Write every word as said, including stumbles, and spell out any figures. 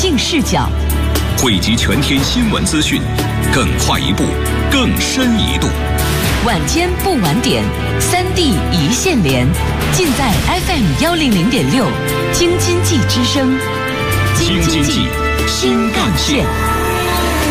性视角， 汇集全天新闻资讯，更快一步，更深一度。 晚间不晚点，三 D 一线连，尽在 F M 幺零零点六，京津冀之声， 京津冀新干线。